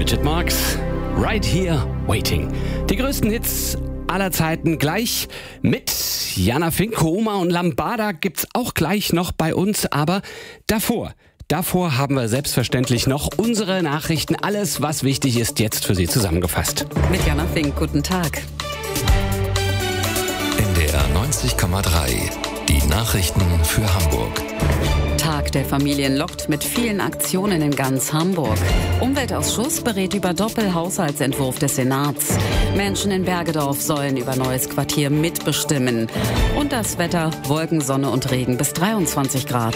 Bridget Marx, Right Here Waiting. Die größten Hits aller Zeiten gleich mit Jana Fink, Hooma und Lambada gibt's auch gleich noch bei uns, aber davor haben wir selbstverständlich noch unsere Nachrichten. Alles, was wichtig ist, jetzt für Sie zusammengefasst. Mit Jana Fink, guten Tag. NDR 90,3. Die Nachrichten für Hamburg. Tag der Familien lockt mit vielen Aktionen in ganz Hamburg. Umweltausschuss berät über Doppelhaushaltsentwurf des Senats. Menschen in Bergedorf sollen über neues Quartier mitbestimmen. Und das Wetter: Wolken, Sonne und Regen bis 23 Grad.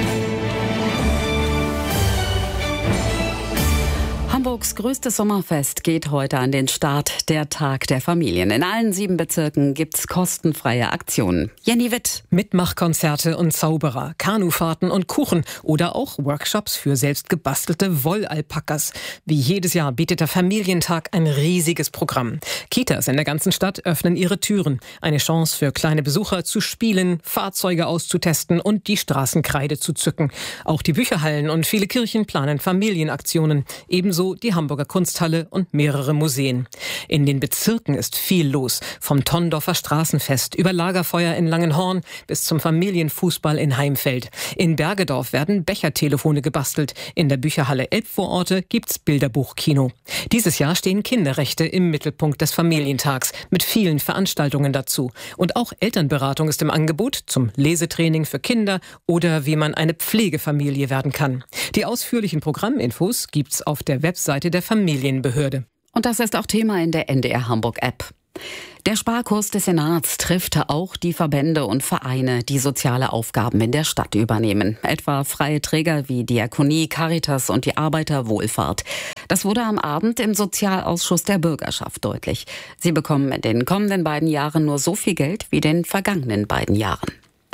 Hamburgs größtes Sommerfest geht heute an den Start, der Tag der Familien. In allen 7 Bezirken gibt's kostenfreie Aktionen. Jenny Witt. Mitmachkonzerte und Zauberer, Kanufahrten und Kuchen oder auch Workshops für selbst gebastelte Wollalpakas. Wie jedes Jahr bietet der Familientag ein riesiges Programm. Kitas in der ganzen Stadt öffnen ihre Türen. Eine Chance für kleine Besucher zu spielen, Fahrzeuge auszutesten und die Straßenkreide zu zücken. Auch die Bücherhallen und viele Kirchen planen Familienaktionen. Ebenso die Hamburger Kunsthalle und mehrere Museen. In den Bezirken ist viel los. Vom Tondorfer Straßenfest über Lagerfeuer in Langenhorn bis zum Familienfußball in Heimfeld. In Bergedorf werden Bechertelefone gebastelt. In der Bücherhalle Elbvororte gibt's Bilderbuchkino. Dieses Jahr stehen Kinderrechte im Mittelpunkt des Familientags mit vielen Veranstaltungen dazu. Und auch Elternberatung ist im Angebot zum Lesetraining für Kinder oder wie man eine Pflegefamilie werden kann. Die ausführlichen Programminfos gibt's auf der Webseite der Familienbehörde. Und das ist auch Thema in der NDR Hamburg App. Der Sparkurs des Senats trifft auch die Verbände und Vereine, die soziale Aufgaben in der Stadt übernehmen. Etwa freie Träger wie Diakonie, Caritas und die Arbeiterwohlfahrt. Das wurde am Abend im Sozialausschuss der Bürgerschaft deutlich. Sie bekommen in den kommenden beiden Jahren nur so viel Geld wie in den vergangenen beiden Jahren.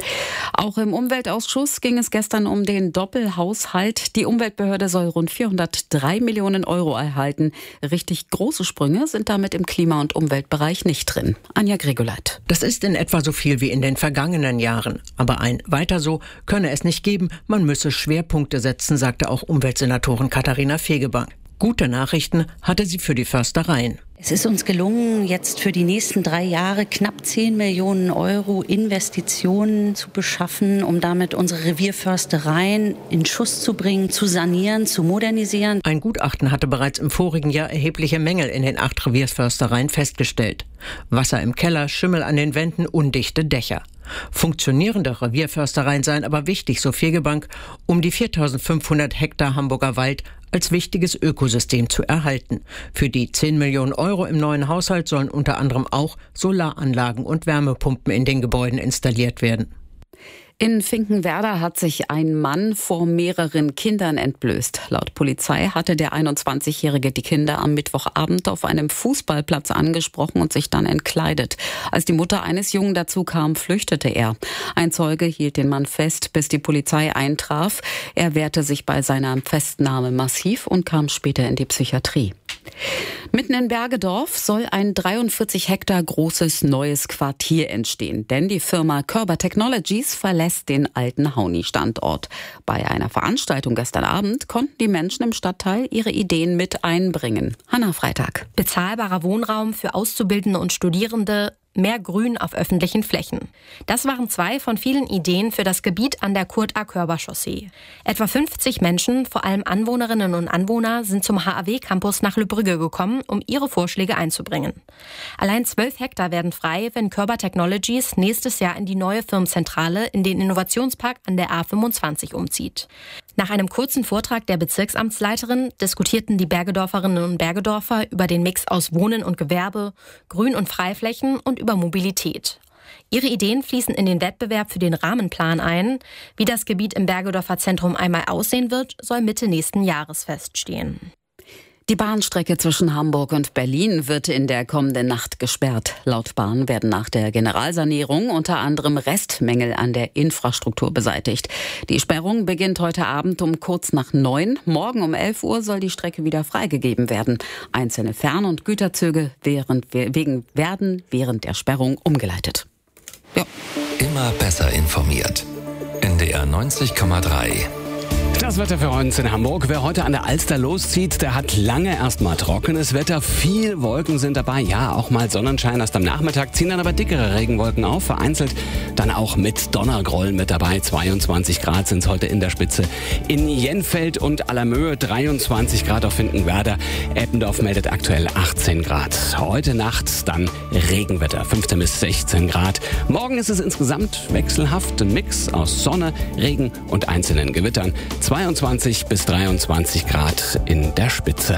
Auch im Umweltausschuss ging es gestern um den Doppelhaushalt. Die Umweltbehörde soll rund 403 Millionen Euro erhalten. Richtig große Sprünge sind damit im Klima- und Umweltbereich nicht drin. Anja Grigoleit. Das ist in etwa so viel wie in den vergangenen Jahren. Aber ein weiter so könne es nicht geben. Man müsse Schwerpunkte setzen, sagte auch Umweltsenatorin Katharina Fegebank. Gute Nachrichten hatte sie für die Förstereien. Es ist uns gelungen, jetzt für die nächsten 3 Jahre knapp 10 Millionen Euro Investitionen zu beschaffen, um damit unsere Revierförstereien in Schuss zu bringen, zu sanieren, zu modernisieren. Ein Gutachten hatte bereits im vorigen Jahr erhebliche Mängel in den 8 Revierförstereien festgestellt. Wasser im Keller, Schimmel an den Wänden, undichte Dächer. Funktionierende Revierförstereien seien aber wichtig, so Fegebank, um die 4.500 Hektar Hamburger Wald als wichtiges Ökosystem zu erhalten. Für die 10 Millionen Euro im neuen Haushalt sollen unter anderem auch Solaranlagen und Wärmepumpen in den Gebäuden installiert werden. In Finkenwerder hat sich ein Mann vor mehreren Kindern entblößt. Laut Polizei hatte der 21-Jährige die Kinder am Mittwochabend auf einem Fußballplatz angesprochen und sich dann entkleidet. Als die Mutter eines Jungen dazu kam, flüchtete er. Ein Zeuge hielt den Mann fest, bis die Polizei eintraf. Er wehrte sich bei seiner Festnahme massiv und kam später in die Psychiatrie. Mitten in Bergedorf soll ein 43 Hektar großes neues Quartier entstehen, denn die Firma Körber Technologies verlässt den alten Hauni-Standort. Bei einer Veranstaltung gestern Abend konnten die Menschen im Stadtteil ihre Ideen mit einbringen. Hanna Freitag. Bezahlbarer Wohnraum für Auszubildende und Studierende, mehr Grün auf öffentlichen Flächen. Das waren 2 von vielen Ideen für das Gebiet an der Kurt-A-Körber-Chaussee. Etwa 50 Menschen, vor allem Anwohnerinnen und Anwohner, sind zum HAW-Campus nach Lübbrügge gekommen, um ihre Vorschläge einzubringen. Allein 12 Hektar werden frei, wenn Körber Technologies nächstes Jahr in die neue Firmenzentrale in den Innovationspark an der A25 umzieht. Nach einem kurzen Vortrag der Bezirksamtsleiterin diskutierten die Bergedorferinnen und Bergedorfer über den Mix aus Wohnen und Gewerbe, Grün- und Freiflächen und über Mobilität. Ihre Ideen fließen in den Wettbewerb für den Rahmenplan ein. Wie das Gebiet im Bergedorfer Zentrum einmal aussehen wird, soll Mitte nächsten Jahres feststehen. Die Bahnstrecke zwischen Hamburg und Berlin wird in der kommenden Nacht gesperrt. Laut Bahn werden nach der Generalsanierung unter anderem Restmängel an der Infrastruktur beseitigt. Die Sperrung beginnt heute Abend um kurz nach 9. Morgen um 11 Uhr soll die Strecke wieder freigegeben werden. Einzelne Fern- und Güterzüge werden während der Sperrung umgeleitet. Ja. Immer besser informiert. NDR 90,3. Das Wetter für uns in Hamburg. Wer heute an der Alster loszieht, der hat lange erstmal trockenes Wetter. Viel Wolken sind dabei. Ja, auch mal Sonnenschein erst am Nachmittag. Ziehen dann aber dickere Regenwolken auf. Vereinzelt dann auch mit Donnergrollen mit dabei. 22 Grad sind es heute in der Spitze. In Jenfeld und Allermöhe 23 Grad auf Finkenwerder. Eppendorf meldet aktuell 18 Grad. Heute Nacht dann Regenwetter. 15 bis 16 Grad. Morgen ist es insgesamt wechselhaft. Ein Mix aus Sonne, Regen und einzelnen Gewittern. 22 bis 23 Grad in der Spitze.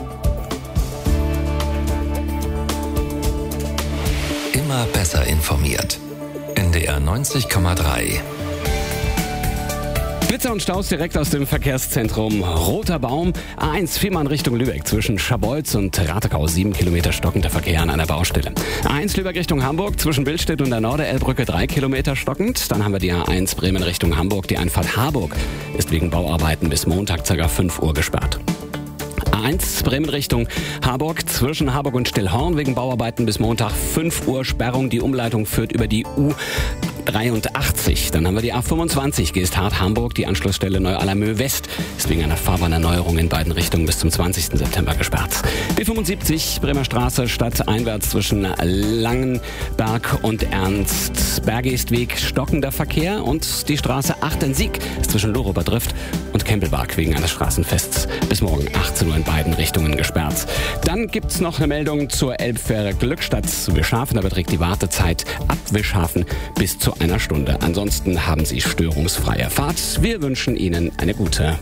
Immer besser informiert. NDR 90,3. Blitzer und Staus direkt aus dem Verkehrszentrum Roter Baum. A1 Fehmarn Richtung Lübeck zwischen Scharbeutz und Ratekau. 7 Kilometer stockender Verkehr an einer Baustelle. A1 Lübeck Richtung Hamburg zwischen Billstedt und der Norderelbbrücke 3 Kilometer stockend. Dann haben wir die A1 Bremen Richtung Hamburg. Die Einfahrt Harburg ist wegen Bauarbeiten bis Montag ca. 5 Uhr gesperrt. A1 Bremen Richtung Harburg zwischen Harburg und Stillhorn wegen Bauarbeiten bis Montag 5 Uhr Sperrung. Die Umleitung führt über die U83. Dann haben wir die A25 Geesthardt-Hamburg. Die Anschlussstelle Neu-Allermöhe West ist wegen einer Fahrbahnerneuerung in beiden Richtungen bis zum 20. September gesperrt. B75 Bremer Straße stadteinwärts zwischen Langenberg und Ernst-Bergestweg stockender Verkehr. Und die Straße Achtensiek ist zwischen Lorober Drift und Kempelberg wegen eines Straßenfests bis morgen 18 Uhr in beiden Richtungen gesperrt. Dann gibt's noch eine Meldung zur Elbfähre Glückstadt zu Wischhafen. Da beträgt die Wartezeit ab Wischhafen bis zu einer Stunde. Ansonsten haben Sie störungsfreie Fahrt. Wir wünschen Ihnen eine gute.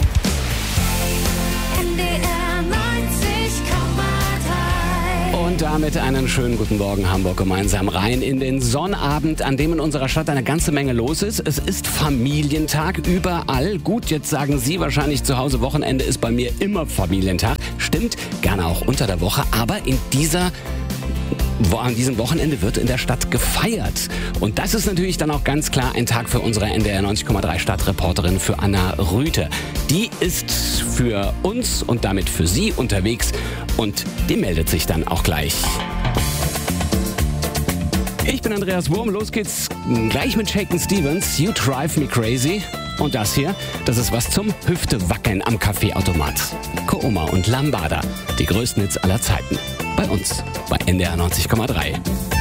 Und damit einen schönen guten Morgen Hamburg gemeinsam rein in den Sonnabend, an dem in unserer Stadt eine ganze Menge los ist. Es ist Familientag überall. Gut, jetzt sagen Sie wahrscheinlich zu Hause, Wochenende ist bei mir immer Familientag. Stimmt, gerne auch unter der Woche, aber an diesem Wochenende wird in der Stadt gefeiert. Und das ist natürlich dann auch ganz klar ein Tag für unsere NDR 90,3 Stadtreporterin, für Anna Rüthe. Die ist für uns und damit für Sie unterwegs und die meldet sich dann auch gleich. Ich bin Andreas Wurm, los geht's gleich mit Shakin' Stevens, You Drive Me Crazy. Und das hier, das ist was zum Hüftewackeln am Kaffeeautomat. Kooma und Lambada, die größten Hits aller Zeiten. Bei uns, bei NDR 90,3.